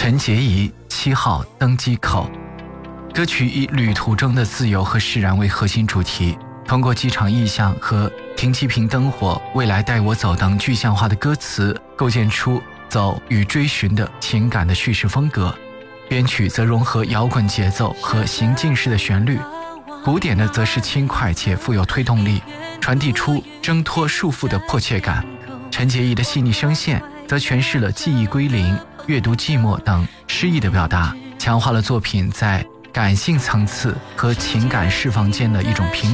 陈洁仪7号登机口。歌曲以旅途中的自由和释然为核心主题，通过机场意象和停机坪灯火、未来带我走等具象化的歌词，构建出走与追寻的情感的叙事风格。编曲则融合摇滚节奏和行进式的旋律，古典的则是轻快且富有推动力，传递出挣脱束缚的迫切感。陈洁仪的细腻声线则诠释了记忆归零、阅读寂寞等诗意的表达，强化了作品在感性层次和情感释放间的一种平衡。